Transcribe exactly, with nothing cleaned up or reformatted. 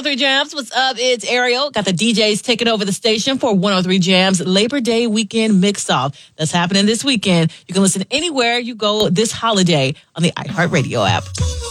oh three Jams. What's up? It's Ariel. Got the D Js taking over the station for one oh three Jams Labor Day Weekend Mix-Off. That's happening this weekend. You can listen anywhere you go this holiday on the iHeartRadio app.